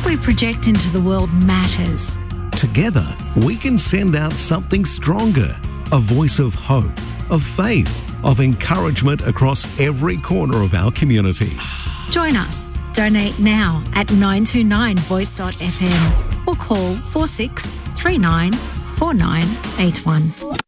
we project into the world matters. Together, we can send out something stronger, a voice of hope, of faith, of encouragement across every corner of our community. Join us. Donate now at 929voice.fm or call 4639 4981.